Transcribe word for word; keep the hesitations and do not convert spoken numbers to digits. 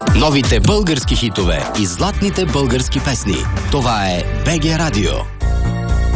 Новите български хитове и златните български песни. Това е БГ Радио.